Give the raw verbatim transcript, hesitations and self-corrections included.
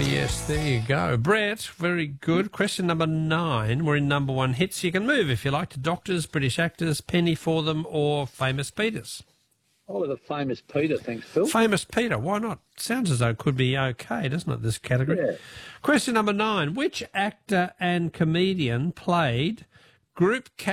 yes, there you go. Brett, very good. Question number nine. We're in number one hits. You can move, if you like, to doctors, British actors, Penny for them, or Famous Peters. Oh, with a Famous Peter, thanks, Phil. Famous Peter, why not? Sounds as though it could be okay, doesn't it, this category? Yeah. Question number nine. Which actor and comedian played group captain